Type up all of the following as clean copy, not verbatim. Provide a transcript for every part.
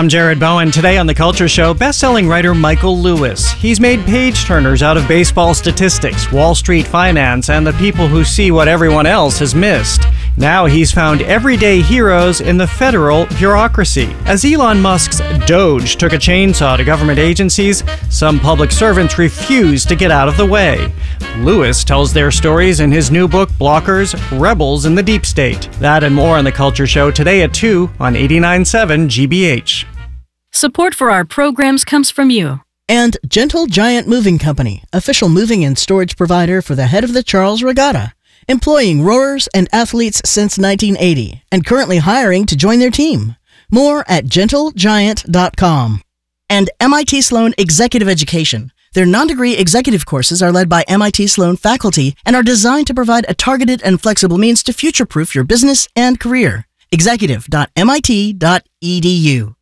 I'm Jared Bowen. Today on The Culture Show, best-selling writer Michael Lewis. He's made page-turners out of baseball statistics, Wall Street finance, and the people who see what everyone else has missed. Now he's found everyday heroes in the federal bureaucracy. As Elon Musk's Doge took a chainsaw to government agencies, some public servants refused to get out of the way. Lewis tells their stories in his new book, Blockers, Rebels in the Deep State. That and more on The Culture Show today at 2 on 89.7 GBH. Support for our programs comes from you. And Gentle Giant Moving Company, official moving and storage provider for the head of the Charles Regatta, employing rowers and athletes since 1980, and currently hiring to join their team. More at gentlegiant.com. And MIT Sloan Executive Education. Their non-degree executive courses are led by MIT Sloan faculty and are designed to provide a targeted and flexible means to future-proof your business and career. Executive.mit.edu.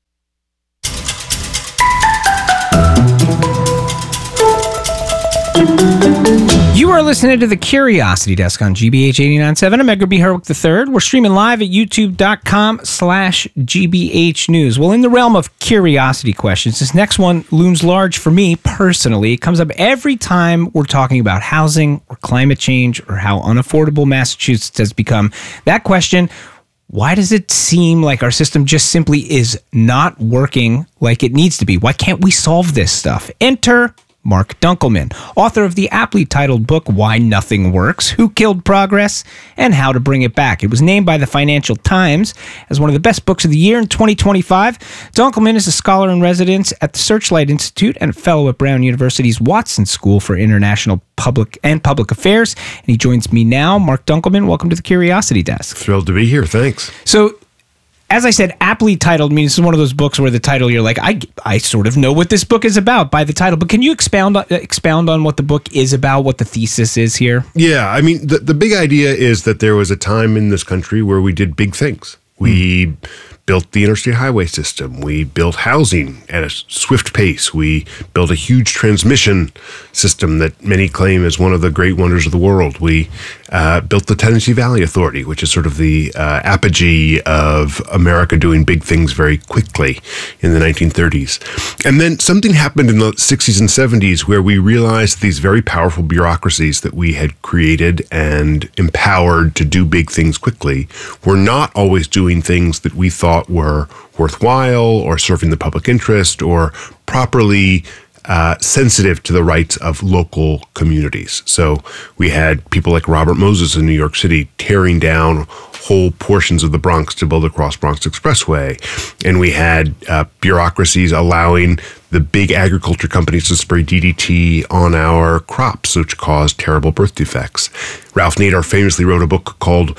You are listening to The Curiosity Desk on GBH 89.7. I'm Edgar B. Herwick III. We're streaming live at youtube.com/GBH News. Well, in the realm of curiosity questions, this next one looms large for me personally. It comes up every time we're talking about housing or climate change or how unaffordable Massachusetts has become. That question: why does it seem like our system just simply is not working like it needs to be? Why can't we solve this stuff? Enter Mark Dunkelman, author of the aptly titled book, Why Nothing Works, Who Killed Progress, and How to Bring It Back. It was named by the Financial Times as one of the best books of the year in 2025. Dunkelman is a scholar in residence at the Searchlight Institute and a fellow at Brown University's Watson School for International Public Affairs. And he joins me now. Mark Dunkelman, welcome to the Curiosity Desk. Thrilled to be here. Thanks. So, as I said, aptly titled means this is one of those books where the title, you're like, I sort of know what this book is about by the title. But can you expound on what the book is about, what the thesis is here? Yeah, I mean, the big idea is that there was a time in this country where we did big things. We built the interstate highway system. We built housing at a swift pace. We built a huge transmission system that many claim is one of the great wonders of the world. We built the Tennessee Valley Authority, which is sort of the apogee of America doing big things very quickly in the 1930s. And then something happened in the 60s and 70s where we realized these very powerful bureaucracies that we had created and empowered to do big things quickly were not always doing things that we thought were worthwhile or serving the public interest or properly sensitive to the rights of local communities. So we had people like Robert Moses in New York City tearing down whole portions of the Bronx to build a Cross-Bronx Expressway. And we had bureaucracies allowing the big agriculture companies to spray DDT on our crops, which caused terrible birth defects. Ralph Nader famously wrote a book called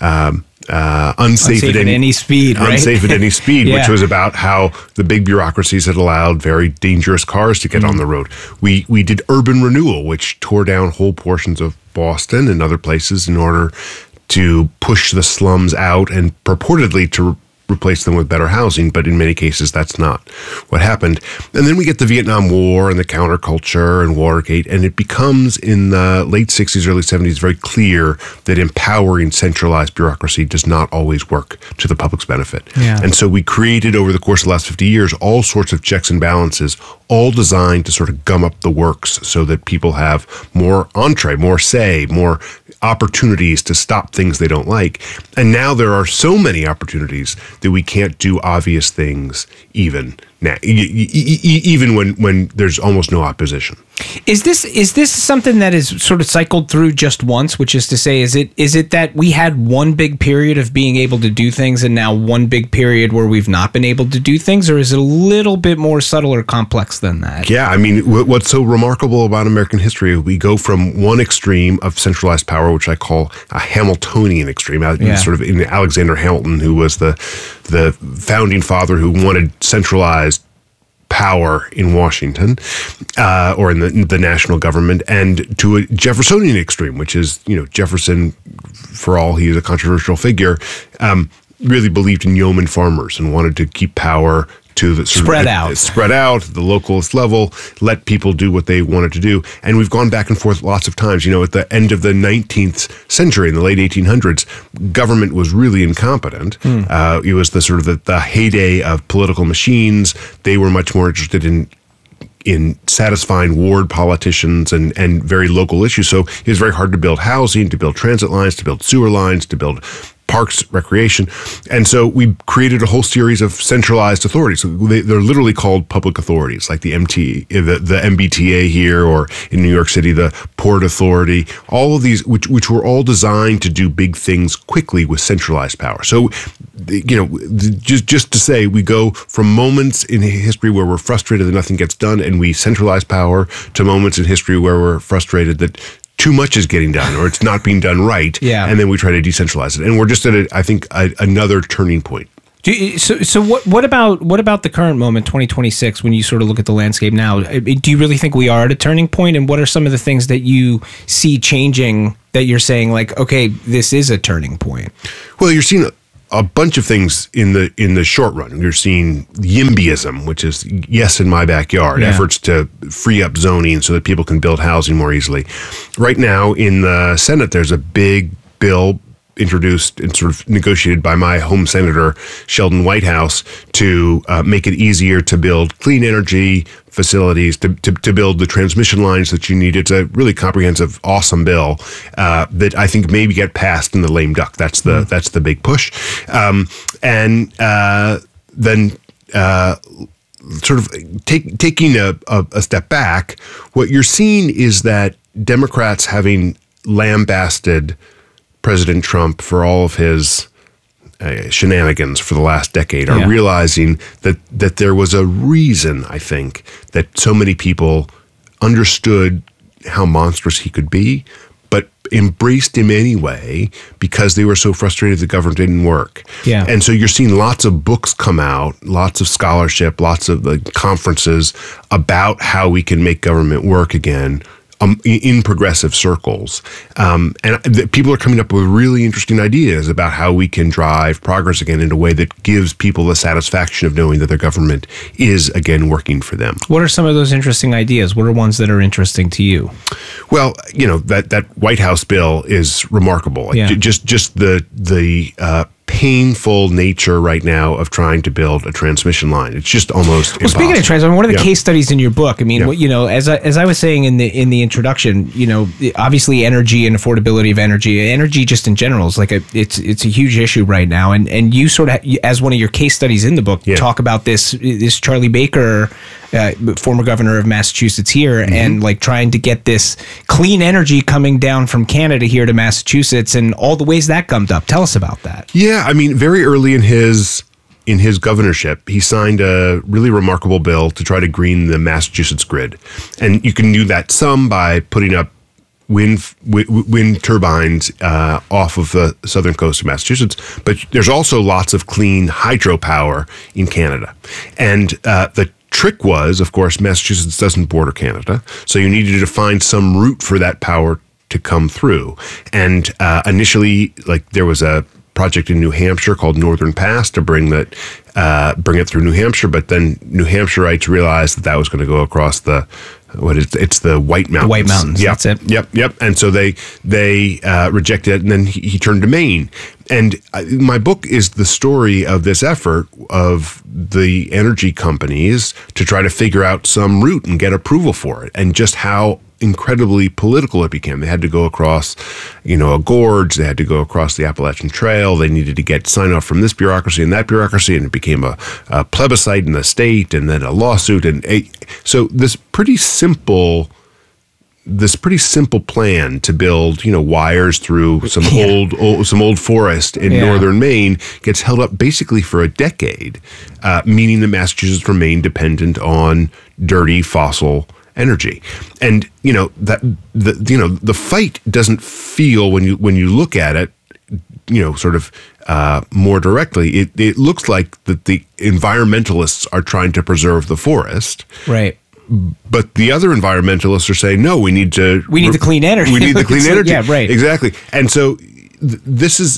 Unsafe at Any Speed, right? Unsafe at Any Speed, yeah. Which was about how the big bureaucracies had allowed very dangerous cars to get on the road. We did urban renewal, which tore down whole portions of Boston and other places in order to push the slums out and purportedly to replace them with better housing, but in many cases that's not what happened. And then we get the Vietnam War and the counterculture and Watergate, and it becomes in the late 60s, early 70s very clear that empowering centralized bureaucracy does not always work to the public's benefit. Yeah. And so we created over the course of the last 50 years all sorts of checks and balances, all designed to sort of gum up the works so that people have more entree, more say, more opportunities to stop things they don't like. And now there are so many opportunities that we can't do obvious things even now, even when there's almost no opposition. Is this something that is sort of cycled through just once, which is to say, is it that we had one big period of being able to do things and now one big period where we've not been able to do things, or is it a little bit more subtle or complex than that? Yeah, I mean, what's so remarkable about American history, we go from one extreme of centralized power, which I call a Hamiltonian extreme, sort of in Alexander Hamilton, who was the founding father who wanted centralized power in Washington or in the national government, and to a Jeffersonian extreme, which is, Jefferson, for all he is a controversial figure, really believed in yeoman farmers and wanted to keep power to the sort Spread of, out. spread out, the localist level, let people do what they wanted to do. And we've gone back and forth lots of times. At the end of the 19th century, in the late 1800s, government was really incompetent. It was the sort of the heyday of political machines. They were much more interested in satisfying ward politicians and very local issues. So it was very hard to build housing, to build transit lines, to build sewer lines, to build parks, recreation. And so we created a whole series of centralized authorities. So they're literally called public authorities, like the MBTA here, or in New York City, the Port Authority, all of these, which were all designed to do big things quickly with centralized power. So, just to say, we go from moments in history where we're frustrated that nothing gets done and we centralize power, to moments in history where we're frustrated that too much is getting done or it's not being done right. Yeah. And then we try to decentralize it. And we're just at, another turning point. So what about the current moment, 2026, when you sort of look at the landscape now? Do you really think we are at a turning point? And what are some of the things that you see changing that you're saying, like, okay, this is a turning point? Well, you're seeing a bunch of things in the short run. You're seeing YIMBYism, which is yes in my backyard, efforts to free up zoning so that people can build housing more easily. Right now in the Senate, there's a big bill introduced and sort of negotiated by my home senator, Sheldon Whitehouse, to make it easier to build clean energy facilities, to build the transmission lines that you need. It's a really comprehensive, awesome bill that I think maybe get passed in the lame duck. That's the big push. Then sort of taking a step back, what you're seeing is that Democrats, having lambasted President Trump for all of his shenanigans for the last decade, are realizing that there was a reason, I think, that so many people understood how monstrous he could be, but embraced him anyway because they were so frustrated the government didn't work. Yeah. And so you're seeing lots of books come out, lots of scholarship, lots of conferences about how we can make government work again, in progressive circles. And people are coming up with really interesting ideas about how we can drive progress again in a way that gives people the satisfaction of knowing that their government is again working for them. What are some of those interesting ideas? What are ones that are interesting to you? Well, that White House bill is remarkable. Yeah. Just the painful nature right now of trying to build a transmission line. It's just almost impossible. Speaking of transmission, one of the case studies in your book, I mean, as I was saying in the introduction, obviously energy and affordability of energy just in general is like it's a huge issue right now. And you sort of, as one of your case studies in the book, talk about this Charlie Baker, former governor of Massachusetts here, and like trying to get this clean energy coming down from Canada here to Massachusetts and all the ways that gummed up. Tell us about that. Yeah, I mean, very early in his governorship, he signed a really remarkable bill to try to green the Massachusetts grid. And you can do that some by putting up wind turbines off of the southern coast of Massachusetts, but there's also lots of clean hydropower in Canada. And the trick was, of course, Massachusetts doesn't border Canada, so you needed to find some route for that power to come through. And initially, there was a project in New Hampshire called Northern Pass to bring it through New Hampshire, but then New Hampshireites realized that was going to go across the White Mountains. The White Mountains, yep, that's it. Yep. And so they rejected it, and then he turned to Maine. And my book is the story of this effort of the energy companies to try to figure out some route and get approval for it, and just how incredibly political it became. They had to go across, a gorge. They had to go across the Appalachian Trail. They needed to get sign off from this bureaucracy and that bureaucracy, and it became a plebiscite in the state, and then a lawsuit. And so this pretty simple plan to build, wires through some old forest in northern Maine gets held up basically for a decade, meaning that Massachusetts remained dependent on dirty fossil energy. And the fight doesn't feel, when you look at it, sort of more directly, it looks like that the environmentalists are trying to preserve the forest, right? But the other environmentalists are saying, no, we need the clean energy. We need the clean energy. Yeah, right. Exactly. And so this is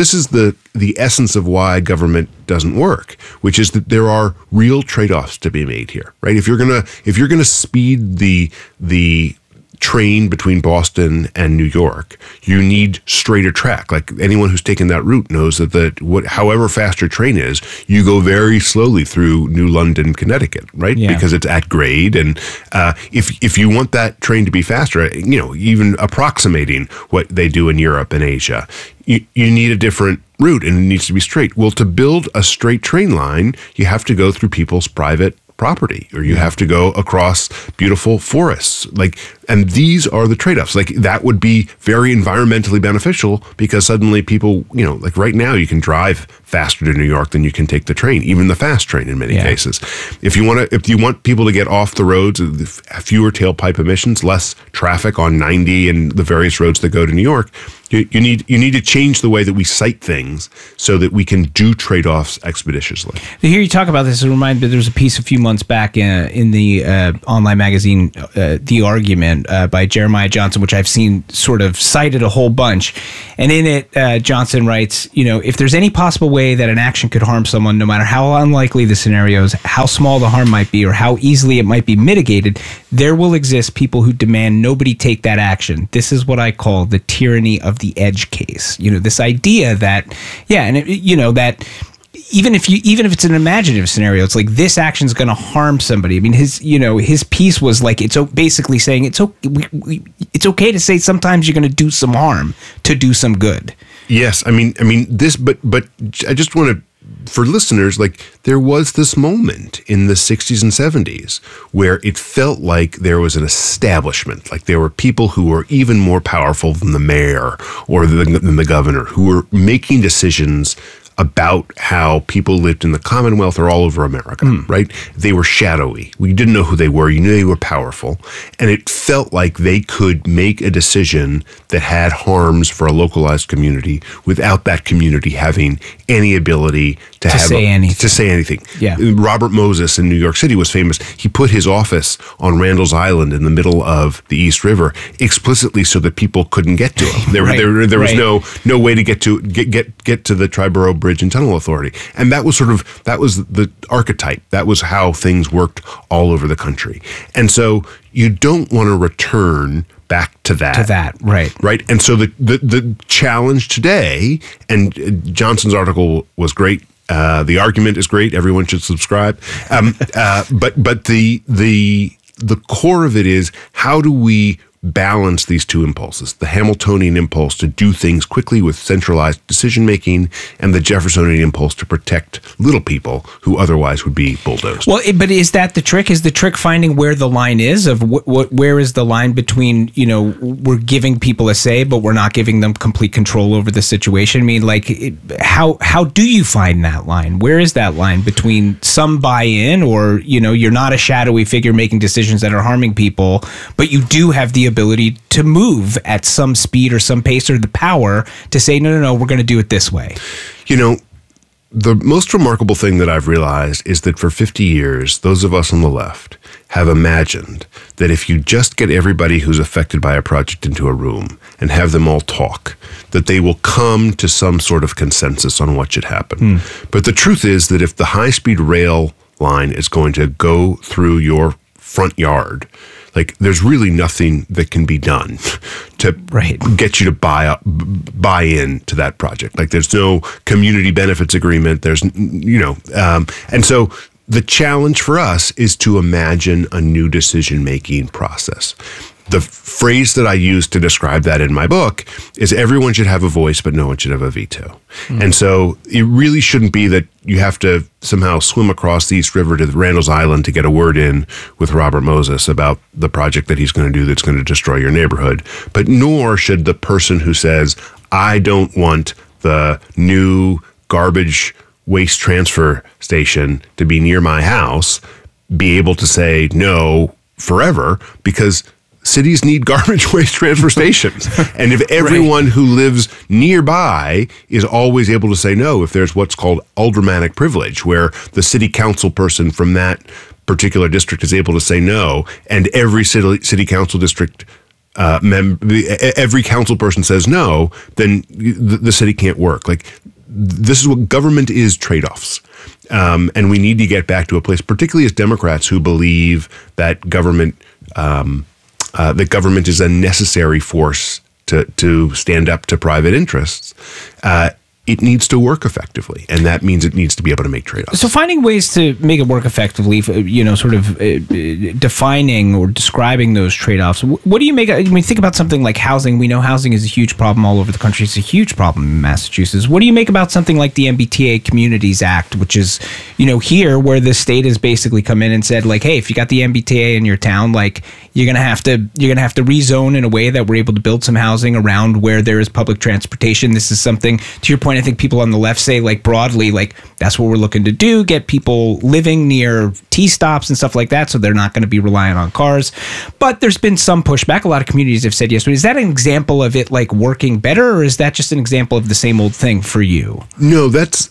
the essence of why government doesn't work, which is that there are real trade-offs to be made here, right? If you're gonna speed the train between Boston and New York, you need straighter track. Like anyone who's taken that route knows that however fast your train is, you go very slowly through New London, Connecticut, right? Yeah. Because it's at grade, and if you want that train to be faster, even approximating what they do in Europe and Asia, you need a different route, and it needs to be straight. Well, to build a straight train line, you have to go through people's private property, or you have to go across beautiful forests. And these are the trade-offs. That would be very environmentally beneficial, because suddenly people, right now you can drive faster to New York than you can take the train, even the fast train in many cases. If you want people to get off the roads, fewer tailpipe emissions, less traffic on 90 and the various roads that go to New York, you need to change the way that we cite things so that we can do trade-offs expeditiously. To hear you talk about this, it reminds me, there was a piece a few months back in the online magazine, The Argument, by Jeremiah Johnson, which I've seen sort of cited a whole bunch. And in it, Johnson writes, if there's any possible way that an action could harm someone, no matter how unlikely the scenarios, how small the harm might be, or how easily it might be mitigated, there will exist people who demand nobody take that action. This is what I call the tyranny of the edge case. This idea that, that even if it's an imaginative scenario, it's like this action is going to harm somebody. I mean, his piece was like, it's basically saying it's okay to say sometimes you're going to do some harm to do some good. Yes, I mean this, but I just want to, for listeners, there was this moment in the 60s and 70s where it felt like there was an establishment, like there were people who were even more powerful than the mayor or than the governor, who were making decisions about how people lived in the Commonwealth or all over America, right? They were shadowy. We didn't know who they were. You knew they were powerful. And it felt like they could make a decision that had harms for a localized community without that community having any ability to say anything. Yeah. Robert Moses in New York City was famous. He put his office on Randall's Island in the middle of the East River explicitly so that people couldn't get to him. There was no way to get to the Triborough Bridge and Tunnel Authority. And that was the archetype. That was how things worked all over the country. And so you don't want to return back to that. Right. And so the challenge today, and Johnson's article was great. The Argument is great. Everyone should subscribe. But the core of it is, how do we balance these two impulses, the Hamiltonian impulse to do things quickly with centralized decision-making, and the Jeffersonian impulse to protect little people who otherwise would be bulldozed. Well, but is that the trick? Is the trick finding where the line is of where is the line between, we're giving people a say, but we're not giving them complete control over the situation? I mean, how do you find that line? Where is that line between some buy-in, or, you're not a shadowy figure making decisions that are harming people, but you do have the ability to move at some speed or some pace, or the power to say, no, we're going to do it this way? The most remarkable thing that I've realized is that for 50 years, those of us on the left have imagined that if you just get everybody who's affected by a project into a room and have them all talk, that they will come to some sort of consensus on what should happen. But the truth is that if the high-speed rail line is going to go through your front yard, there's really nothing that can be done to get you to buy in to that project. There's no community benefits agreement. There's, and so the challenge for us is to imagine a new decision-making process. The phrase that I use to describe that in my book is, everyone should have a voice, but no one should have a veto. And so it really shouldn't be that you have to somehow swim across the East River to Randall's Island to get a word in with Robert Moses about the project that he's going to do that's going to destroy your neighborhood. But nor should the person who says, I don't want the new garbage waste transfer station to be near my house, be able to say no forever, because cities need garbage waste transfer stations. And if everyone who lives nearby is always able to say no, if there's what's called aldermanic privilege, where the city council person from that particular district is able to say no, and every city council district every council person says no, then the city can't work. Like, this is what government is: trade-offs. And we need to get back to a place, particularly as Democrats who believe that government is a necessary force to stand up to private interests. It needs to work effectively, and that means it needs to be able to make trade-offs. So finding ways to make it work effectively, sort of defining or describing those trade-offs. What do you make? I mean, think about something like housing. We know housing is a huge problem all over the country. It's a huge problem in Massachusetts. What do you make about something like the MBTA Communities Act, which is, here where the state has basically come in and said, like, hey, if you got the MBTA in your town, like, you're gonna have to rezone in a way that we're able to build some housing around where there is public transportation. This is something, to your point, I think people on the left say, like, broadly, like, that's what we're looking to do, get people living near T-stops and stuff like that, so they're not going to be reliant on cars. But there's been some pushback. A lot of communities have said yes. But is that an example of it, like, working better, or is that just an example of the same old thing for you? No,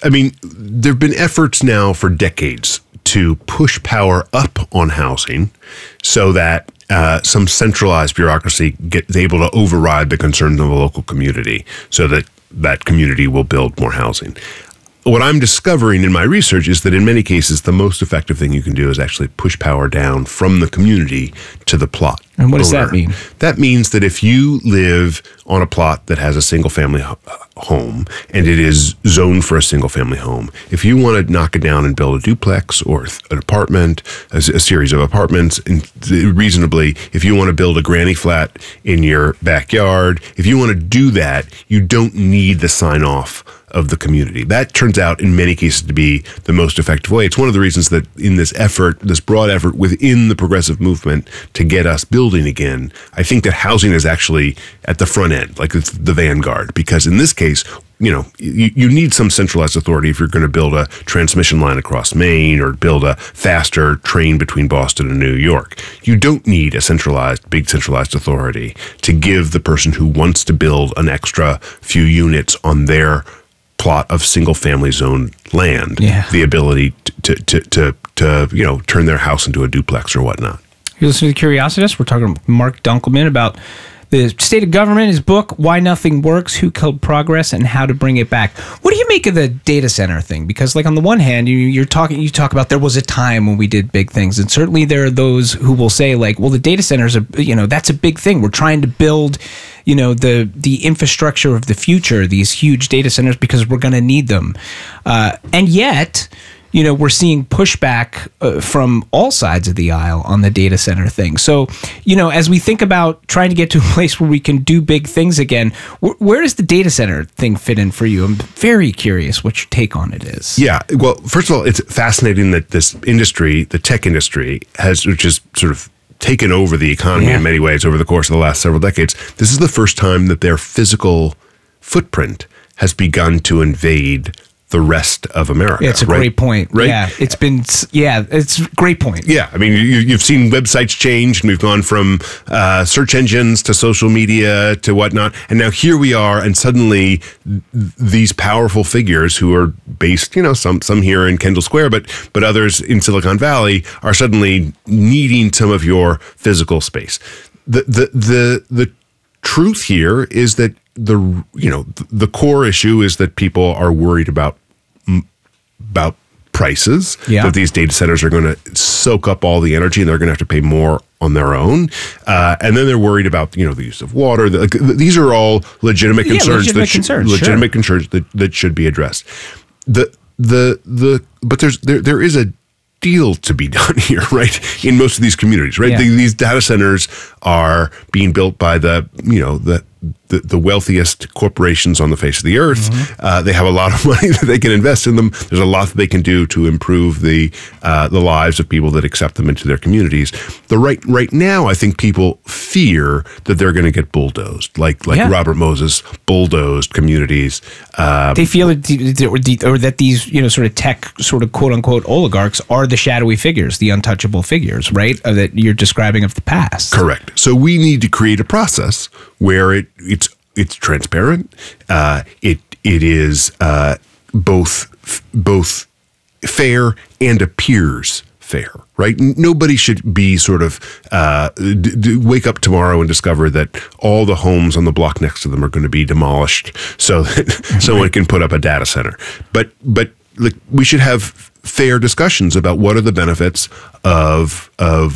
there have been efforts now for decades to push power up on housing so that some centralized bureaucracy is able to override the concerns of a local community so that that community will build more housing. What I'm discovering in my research is that in many cases, the most effective thing you can do is actually push power down from the community to the plot. And what does that mean? That means that if you live on a plot that has a single family home and it is zoned for a single family home, if you want to knock it down and build a duplex or an apartment, a series of apartments, and reasonably, if you want to build a granny flat in your backyard, if you want to do that, you don't need the sign off of the community. That turns out in many cases to be the most effective way. It's one of the reasons that in this effort, this broad effort within the progressive movement to get us building again, I think that housing is actually at the front end, like it's the vanguard, because in this case, you need some centralized authority if you're going to build a transmission line across Maine or build a faster train between Boston and New York. You don't need a big centralized authority to give the person who wants to build an extra few units on their plot of single-family zone land, the ability to turn their house into a duplex or whatnot. You're listening to Curiositas. We're talking to Mark Dunkelman about the state of government, his book, Why Nothing Works, Who Killed Progress, and How to Bring It Back. What do you make of the data center thing? Because, like, on the one hand, you talk about there was a time when we did big things, and certainly there are those who will say, like, well, the data centers are, that's a big thing. We're trying to build, the infrastructure of the future, these huge data centers, because we're going to need them. And yet, we're seeing pushback from all sides of the aisle on the data center thing. So, as we think about trying to get to a place where we can do big things again, where does the data center thing fit in for you? I'm very curious what your take on it is. Yeah. Well, first of all, it's fascinating that this industry, the tech industry, which is sort of taken over the economy in many ways over the course of the last several decades. This is the first time that their physical footprint has begun to invade the rest of America. Yeah, it's a great point. Right? Yeah, it's a great point. Yeah, I mean, you've seen websites change, and we've gone from search engines to social media to whatnot, and now here we are, and suddenly these powerful figures who are based, some here in Kendall Square, but others in Silicon Valley are suddenly needing some of your physical space. The truth here is that the core issue is that people are worried about prices, that these data centers are going to soak up all the energy and they're going to have to pay more on their own. And then they're worried about, the use of water. These are all legitimate concerns that should be addressed. But there is a deal to be done here, right? In most of these communities, right? Yeah. These data centers are being built by the wealthiest corporations on the face of the earth. Mm-hmm. They have a lot of money that they can invest in them. There's a lot that they can do to improve the lives of people that accept them into their communities. Right now, I think people fear that they're going to get bulldozed, like Robert Moses bulldozed communities. They feel that these sort of tech sort of quote unquote oligarchs are the shadowy figures, the untouchable figures, right? That you're describing of the past. Correct. So we need to create a process where it's transparent. It is both fair and appears fair, right? Nobody should be sort of wake up tomorrow and discover that all the homes on the block next to them are going to be demolished so that someone can put up a data center. But like, we should have fair discussions about what are the benefits of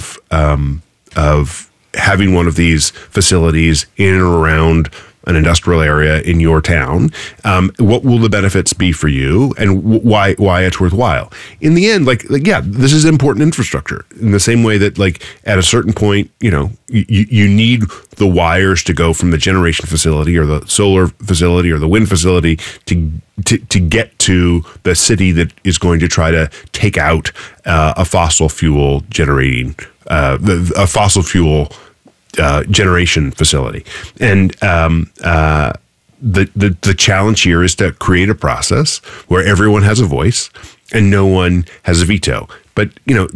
having one of these facilities in and around an industrial area in your town. What will the benefits be for you, and why it's worthwhile? In the end, like yeah, this is important infrastructure. In the same way that, like, at a certain point, you need the wires to go from the generation facility or the solar facility or the wind facility to get to the city that is going to try to take out a fossil fuel generating a fossil fuel generation facility. And the challenge here is to create a process where everyone has a voice and no one has a veto. But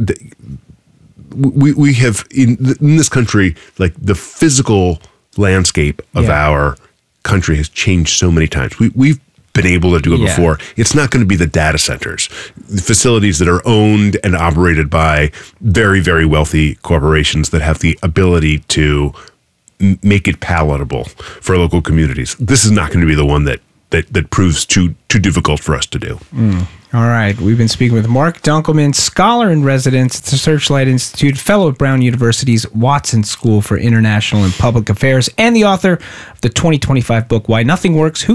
we have in this country, like, the physical landscape of our country has changed so many times. We've been able to do it before. It's not going to be the data centers, the facilities that are owned and operated by very, very wealthy corporations that have the ability to make it palatable for local communities. This is not going to be the one that proves too difficult for us to do. All right. We've been speaking with Mark Dunkelman, scholar in residence at the Searchlight Institute, fellow at Brown University's Watson School for International and Public Affairs, and the author of the 2025 book, Why Nothing Works, Who